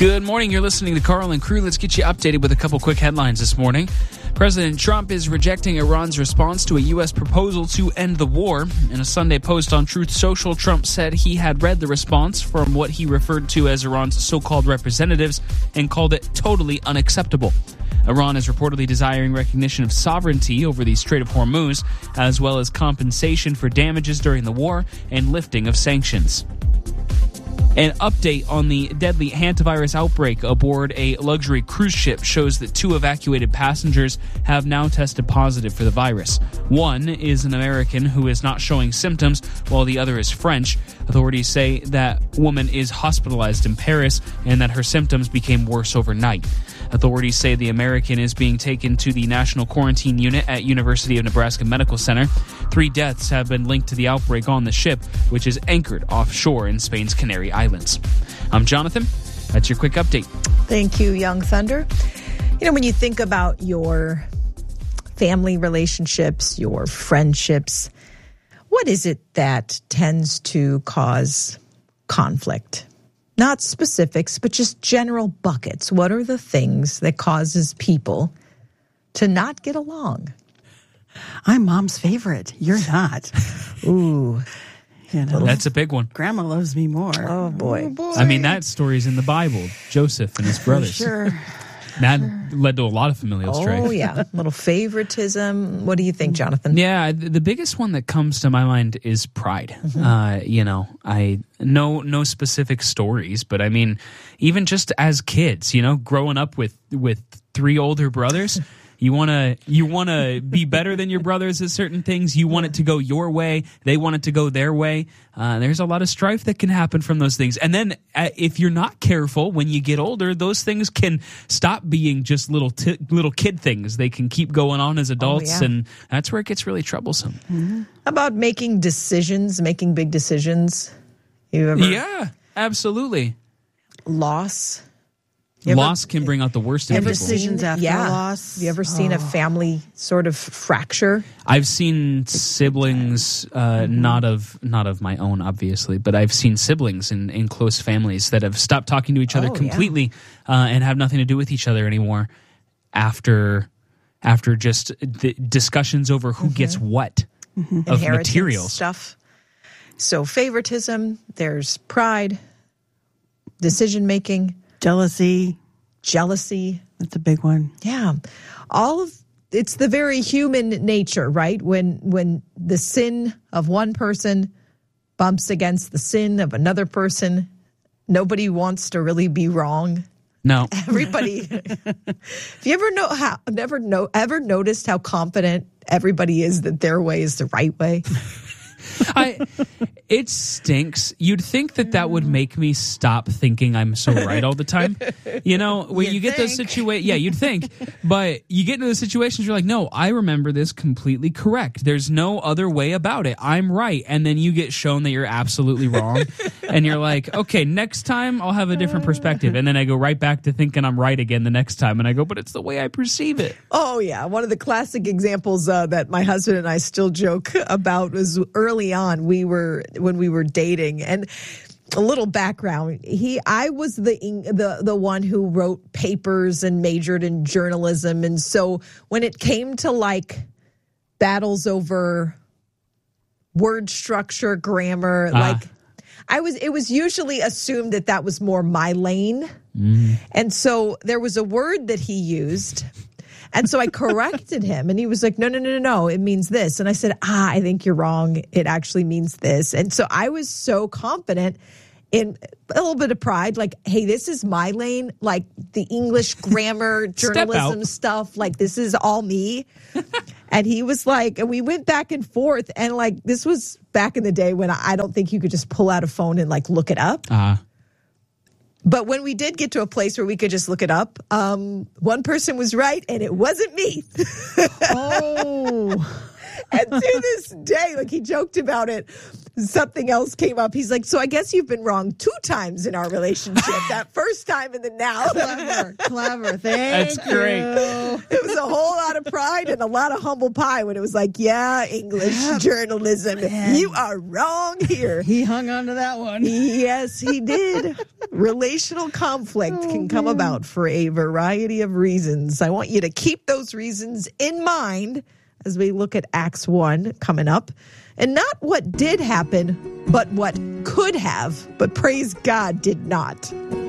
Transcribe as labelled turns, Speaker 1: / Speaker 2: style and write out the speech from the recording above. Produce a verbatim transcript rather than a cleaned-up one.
Speaker 1: Good morning. You're listening to Carl and Crew. Let's get you updated with a couple quick headlines this morning. President Trump is rejecting Iran's response to a U S proposal to end the war. In a Sunday post on Truth Social, Trump said he had read the response from what he referred to as Iran's so-called representatives and called it totally unacceptable. Iran is reportedly desiring recognition of sovereignty over the Strait of Hormuz, as well as compensation for damages during the war and lifting of sanctions. An update on the deadly hantavirus outbreak aboard a luxury cruise ship shows that two evacuated passengers have now tested positive for the virus. One is an American who is not showing symptoms, while the other is French. Authorities say that woman is hospitalized in Paris and that her symptoms became worse overnight. Authorities say the American is being taken to the National Quarantine Unit at University of Nebraska Medical Center. Three deaths have been linked to the outbreak on the ship, which is anchored offshore in Spain's Canary Islands. I'm Jonathan. That's your quick update.
Speaker 2: Thank you, Young Thunder. You know, when you think about your family relationships, your friendships, what is it that tends to cause conflict? Not specifics, but just general buckets. What are the things that causes people to not get along?
Speaker 3: I'm mom's favorite. You're not.
Speaker 2: Ooh.
Speaker 3: You know,
Speaker 1: That's a big one.
Speaker 3: Grandma loves me more.
Speaker 2: Oh, boy.
Speaker 3: Oh, boy.
Speaker 1: I mean, that story's in the Bible. Joseph and his brothers.
Speaker 3: Sure.
Speaker 1: That led to a lot of familial strife.
Speaker 2: Oh, yeah. Little favoritism. What do you think, Jonathan?
Speaker 1: Yeah, the biggest one that comes to my mind is pride. Mm-hmm. Uh, you know, I no no specific stories, but I mean, even just as kids, you know, growing up with with three older brothers. You want to you want to be better than your brothers at certain things. You want it to go your way. They want it to go their way. Uh, there's a lot of strife that can happen from those things. And then uh, if you're not careful when you get older, those things can stop being just little t- little kid things. They can keep going on as adults, oh, yeah. And that's where it gets really troublesome.
Speaker 2: Mm-hmm. How about making decisions, making big decisions? You ever?
Speaker 1: Yeah, absolutely.
Speaker 2: Loss.
Speaker 1: Loss can bring out the worst in people.
Speaker 3: Decisions after
Speaker 2: yeah.
Speaker 3: loss.
Speaker 2: Have you ever seen
Speaker 3: oh.
Speaker 2: a family sort of fracture?
Speaker 1: I've seen siblings, uh, mm-hmm. not of not of my own, obviously, but I've seen siblings in, in close families that have stopped talking to each other
Speaker 2: oh,
Speaker 1: completely
Speaker 2: yeah.
Speaker 1: uh, and have nothing to do with each other anymore after after just the discussions over who mm-hmm. gets what mm-hmm. of materials.
Speaker 2: Stuff. So favoritism, there's pride, decision making.
Speaker 3: Jealousy.
Speaker 2: Jealousy.
Speaker 3: That's a big one.
Speaker 2: Yeah. All of it's the very human nature, right? When when the sin of one person bumps against the sin of another person, nobody wants to really be wrong.
Speaker 1: No.
Speaker 2: Everybody. Have you ever know how never know ever noticed how confident everybody is that their way is the right way?
Speaker 1: I, it stinks. You'd think that that would make me stop thinking I'm so right all the time. You know, when
Speaker 2: you'd
Speaker 1: you get
Speaker 2: think.
Speaker 1: those situations, yeah, you'd think. But you get into those situations, you're like, no, I remember this completely correct. There's no other way about it. I'm right. And then you get shown that you're absolutely wrong. And you're like, okay, next time I'll have a different perspective. And then I go right back to thinking I'm right again the next time. And I go, but it's the way I perceive it.
Speaker 2: Oh, yeah. One of the classic examples uh, that my husband and I still joke about was early on we were when we were dating. And a little background, he I was the the the one who wrote papers and majored in journalism, and so when it came to like battles over word structure, grammar, uh. like I was it was usually assumed that that was more my lane. Mm. And so there was a word that he used. And so I corrected him, and he was like, no, no, no, no, no, it means this. And I said, ah, I think you're wrong. It actually means this. And so I was so confident in a little bit of pride, like, hey, this is my lane, like the English grammar, journalism stuff, like this is all me. And he was like, and we went back and forth, and like this was back in the day when I don't think you could just pull out a phone and like look it up. Uh-huh. But when we did get to a place where we could just look it up, um, one person was right, and it wasn't me.
Speaker 3: Oh.
Speaker 2: And to this day, like he joked about it, something else came up. He's like, so I guess you've been wrong two times in our relationship. That first time and then now.
Speaker 3: Clever, clever. Thank
Speaker 1: That's great.
Speaker 3: you.
Speaker 2: It was a whole lot of pride and a lot of humble pie when it was like, yeah, English journalism.
Speaker 3: Man.
Speaker 2: You are wrong here.
Speaker 3: He hung on to that one.
Speaker 2: Yes, he did. Relational conflict
Speaker 3: Oh,
Speaker 2: can come
Speaker 3: man.
Speaker 2: about for a variety of reasons. I want you to keep those reasons in mind as we look at Acts one coming up. And not what did happen, but what could have, but praise God did not.